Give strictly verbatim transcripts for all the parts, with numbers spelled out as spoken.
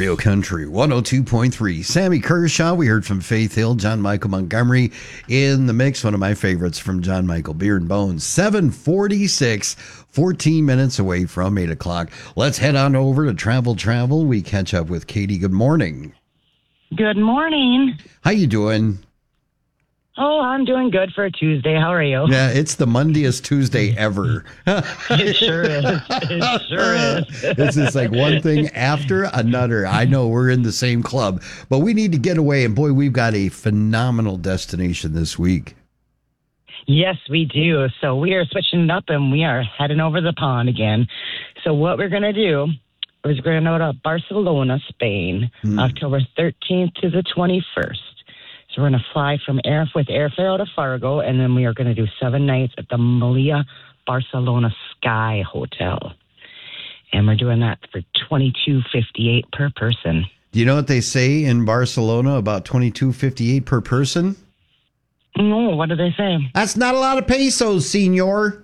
Real Country one oh two point three. Sammy Kershaw, we heard from Faith Hill, John Michael Montgomery in the mix. One of my favorites from John Michael, Beer and Bones. seven forty-six, fourteen minutes away from eight o'clock. Let's head on over to Travel Travel. We catch up with Katie. Good morning. Good morning. How you doing? Oh, I'm doing good for a Tuesday. How are you? Yeah, it's the Monday-est Tuesday ever. It sure is. It sure is. It's just like one thing after another. I know we're in the same club, but we need to get away. And boy, we've got a phenomenal destination this week. Yes, we do. So we are switching it up and we are heading over the pond again. So what we're going to do is we're going to go to Barcelona, Spain, hmm. October thirteenth to the twenty-first. So we're going to fly from air with airfare out of Fargo, and then we are going to do seven nights at the Malia Barcelona Sky Hotel. And we're doing that for twenty-two fifty-eight per person. Do you know what they say in Barcelona about twenty-two fifty-eight per person? No, what do they say? That's not a lot of pesos, senor.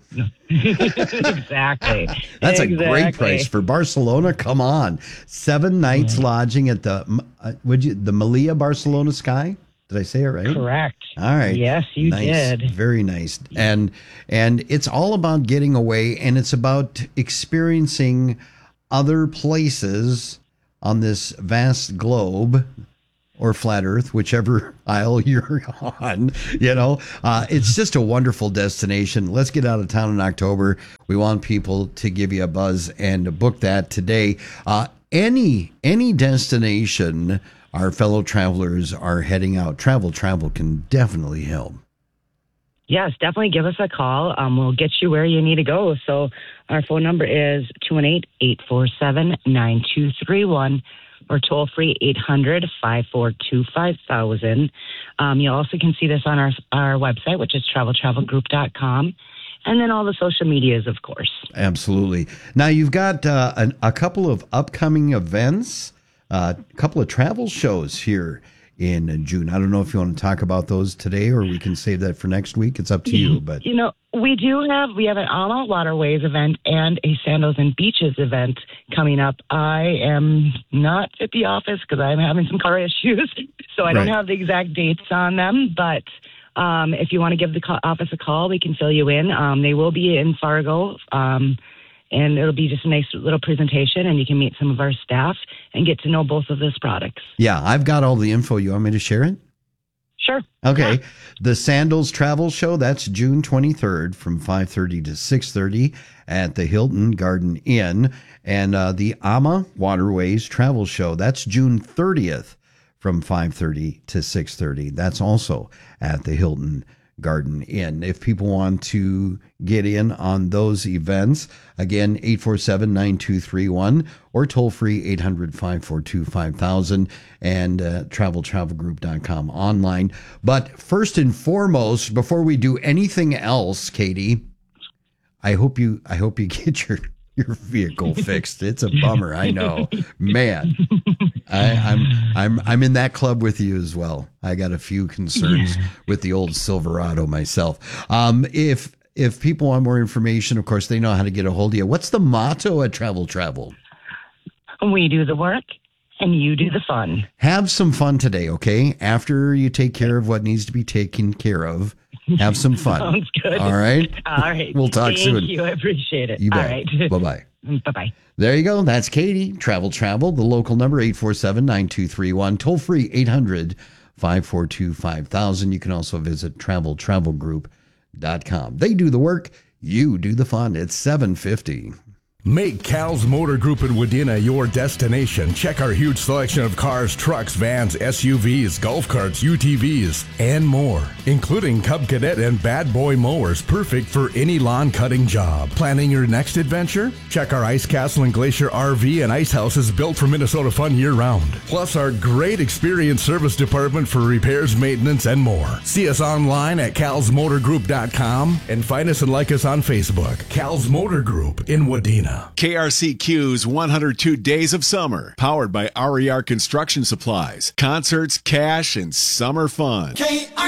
Exactly. That's exactly. a great price for Barcelona. Come on. Seven nights mm. lodging at the, uh, would you, the Malia Barcelona Sky? Did I say it right? Correct. All right. Yes, you nice. did. Very nice. And and it's all about getting away, and it's about experiencing other places on this vast globe or flat earth, whichever aisle you're on. You know, uh, it's just a wonderful destination. Let's get out of town in October. We want people to give you a buzz and book that today. Uh, any any destination our fellow travelers are heading out, Travel Travel can definitely help. Yes, definitely give us a call. Um, we'll get you where you need to go. So our phone number is two one eight, eight four seven, nine two three one or toll free eight hundred, five four two, five thousand. Um, you also can see this on our, our website, which is travel travel group dot com. And then all the social medias, of course. Absolutely. Now, you've got uh, an, a couple of upcoming events. A uh, couple of travel shows here in June. I don't know if you want to talk about those today or we can save that for next week. It's up to you. But you know, we do have we have an Alma Waterways event and a Sandals and Beaches event coming up. I am not at the office because I'm having some car issues, so I don't right. have the exact dates on them. But um, if you want to give the co- office a call, we can fill you in. Um, they will be in Fargo. Um, And it'll be just a nice little presentation, and you can meet some of our staff and get to know both of those products. Yeah, I've got all the info. You want me to share it? Sure. Okay. Yeah. The Sandals Travel Show, that's June twenty-third from five thirty to six thirty at the Hilton Garden Inn. And uh, the Alma Waterways Travel Show, that's June thirtieth from five thirty to six thirty. That's also at the Hilton Garden Inn. If people want to get in on those events, again, eight four seven, nine two three one or toll free eight hundred, five four two, five thousand and uh, travel travel group dot com online. But first and foremost, before we do anything else, Katie, I hope you I hope you get your your vehicle fixed. It's a bummer, I know. Man, I, I'm I'm I'm in that club with you as well. I got a few concerns with the old Silverado myself. Um, if if people want more information, of course, they know how to get a hold of you. What's the motto at Travel Travel? We do the work and you do the fun. Have some fun today, okay? After you take care of what needs to be taken care of, have some fun. Sounds good. All right? All right. We'll talk Thank soon. Thank you. I appreciate it. You bet. All right. Bye-bye. Bye-bye. There you go. That's Katie. Travel Travel. The local number, eight four seven, nine two three one. Toll free, eight hundred, five four two, five thousand. You can also visit travel travel group dot com. They do the work. You do the fun. It's seven fifty. Make Cal's Motor Group in Wadena your destination. Check our huge selection of cars, trucks, vans, S U Vs, golf carts, U T Vs, and more, including Cub Cadet and Bad Boy mowers, perfect for any lawn cutting job. Planning your next adventure? Check our Ice Castle and Glacier R V and Ice Houses built for Minnesota fun year-round. Plus our great experienced service department for repairs, maintenance, and more. See us online at cals motor group dot com and find us and like us on Facebook. Cal's Motor Group in Wadena. K R C Q's one hundred two Days of Summer, powered by R E R Construction Supplies. Concerts, cash, and summer fun. K R C